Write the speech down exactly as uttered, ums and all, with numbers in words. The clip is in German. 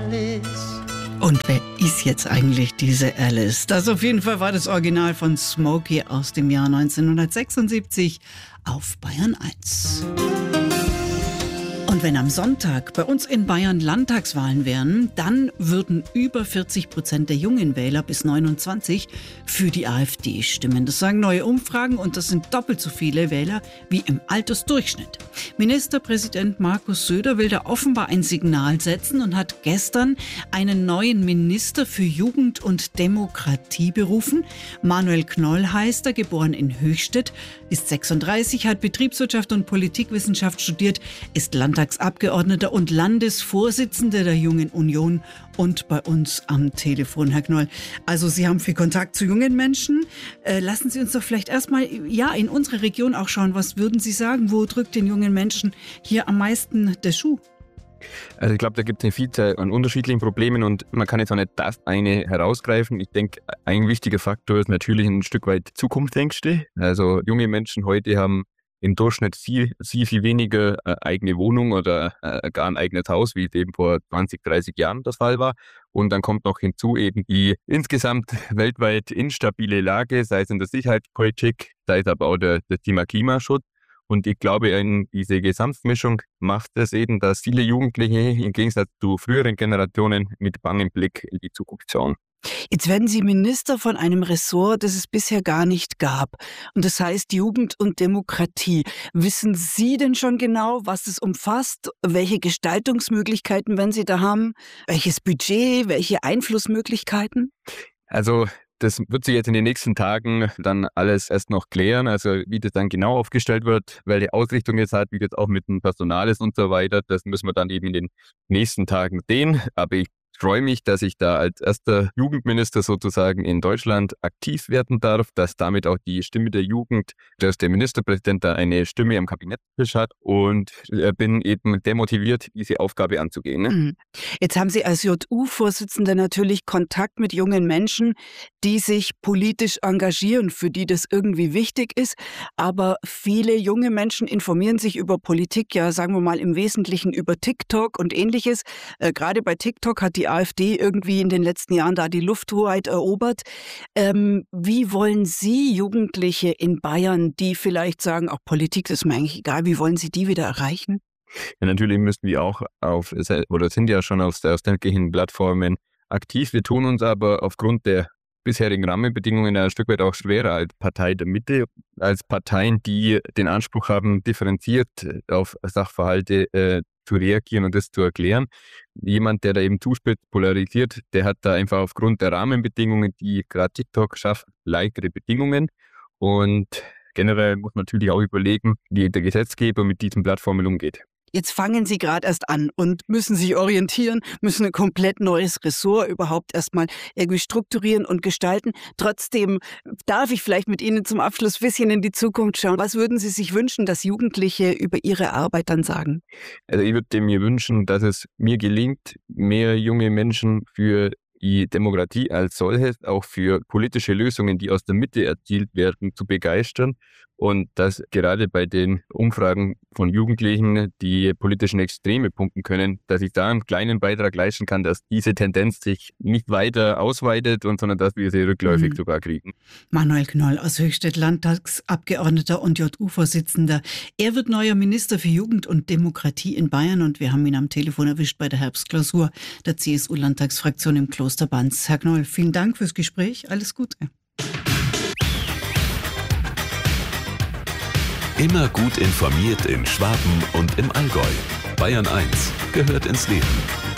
Alice. Und wer ist jetzt eigentlich diese Alice? Das auf jeden Fall war das Original von Smokey aus dem Jahr neunzehnhundertsechsundsiebzig auf Bayern eins. Und wenn am Sonntag bei uns in Bayern Landtagswahlen wären, dann würden über vierzig Prozent der jungen Wähler bis neunundzwanzig für die AfD stimmen. Das sagen neue Umfragen und das sind doppelt so viele Wähler wie im Altersdurchschnitt. Ministerpräsident Markus Söder will da offenbar ein Signal setzen und hat gestern einen neuen Minister für Jugend und Demokratie berufen. Manuel Knoll heißt er, geboren in Höchstädt, ist sechsunddreißig, hat Betriebswirtschaft und Politikwissenschaft studiert, ist Landtagsabgeordneter und Landesvorsitzender der Jungen Union und bei uns am Telefon, Herr Knoll. Also Sie haben viel Kontakt zu jungen Menschen. Äh, lassen Sie uns doch vielleicht erstmal ja, in unsere Region auch schauen. Was würden Sie sagen? Wo drückt den jungen Menschen hier am meisten der Schuh? Also ich glaube, da gibt es eine Vielzahl an unterschiedlichen Problemen und man kann jetzt auch nicht das eine herausgreifen. Ich denke, ein wichtiger Faktor ist natürlich ein Stück weit Zukunftsängste. Also junge Menschen heute haben im Durchschnitt viel, viel, viel weniger äh, eigene Wohnung oder äh, gar ein eigenes Haus, wie es eben vor zwanzig, dreißig Jahren der Fall war. Und dann kommt noch hinzu eben die insgesamt weltweit instabile Lage, sei es in der Sicherheitspolitik, sei es aber auch der, das Thema Klimaschutz. Und ich glaube, in diese Gesamtmischung macht es eben, dass viele Jugendliche im Gegensatz zu früheren Generationen mit bangem Blick in die Zukunft schauen. Jetzt werden Sie Minister von einem Ressort, das es bisher gar nicht gab. Und das heißt Jugend und Demokratie. Wissen Sie denn schon genau, was es umfasst? Welche Gestaltungsmöglichkeiten werden Sie da haben? Welches Budget? Welche Einflussmöglichkeiten? Also das wird sich jetzt in den nächsten Tagen dann alles erst noch klären, also wie das dann genau aufgestellt wird, welche Ausrichtung es hat, wie das auch mit dem Personal ist und so weiter. Das müssen wir dann eben in den nächsten Tagen sehen. Aber ich freue mich, dass ich da als erster Jugendminister sozusagen in Deutschland aktiv werden darf, dass damit auch die Stimme der Jugend, dass der Ministerpräsident da eine Stimme am Kabinettstisch hat und bin eben demotiviert, diese Aufgabe anzugehen. Ne? Jetzt haben Sie als J U-Vorsitzender natürlich Kontakt mit jungen Menschen, die sich politisch engagieren, für die das irgendwie wichtig ist, aber viele junge Menschen informieren sich über Politik, ja sagen wir mal im Wesentlichen über TikTok und Ähnliches. Äh, gerade bei TikTok hat die AfD irgendwie in den letzten Jahren da die Lufthoheit erobert. Ähm, wie wollen Sie Jugendliche in Bayern, die vielleicht sagen, auch Politik, das ist mir eigentlich egal, wie wollen Sie die wieder erreichen? Ja, natürlich müssen wir auch auf, oder sind ja schon auf sämtlichen Plattformen aktiv. Wir tun uns aber aufgrund der bisherigen Rahmenbedingungen ein Stück weit auch schwerer als Partei der Mitte, als Parteien, die den Anspruch haben, differenziert auf Sachverhalte äh, zu reagieren und das zu erklären. Jemand, der da eben zuspitzt, polarisiert, der hat da einfach aufgrund der Rahmenbedingungen, die gerade TikTok schafft, leichtere Bedingungen. Und generell muss man natürlich auch überlegen, wie der Gesetzgeber mit diesen Plattformen umgeht. Jetzt fangen Sie gerade erst an und müssen sich orientieren, müssen ein komplett neues Ressort überhaupt erstmal irgendwie strukturieren und gestalten. Trotzdem darf ich vielleicht mit Ihnen zum Abschluss ein bisschen in die Zukunft schauen. Was würden Sie sich wünschen, dass Jugendliche über ihre Arbeit dann sagen? Also ich würde mir wünschen, dass es mir gelingt, mehr junge Menschen für die Demokratie als solches, auch für politische Lösungen, die aus der Mitte erzielt werden, zu begeistern. Und dass gerade bei den Umfragen von Jugendlichen, die politischen Extreme punkten können, dass ich da einen kleinen Beitrag leisten kann, dass diese Tendenz sich nicht weiter ausweitet, und sondern dass wir sie rückläufig mhm. sogar kriegen. Manuel Knoll aus Höchstädt, Landtagsabgeordneter und J U-Vorsitzender. Er wird neuer Minister für Jugend und Demokratie in Bayern und wir haben ihn am Telefon erwischt bei der Herbstklausur der C S U-Landtagsfraktion im Kloster Banz. Herr Knoll, vielen Dank fürs Gespräch. Alles Gute. Immer gut informiert in Schwaben und im Allgäu. Bayern eins gehört ins Leben.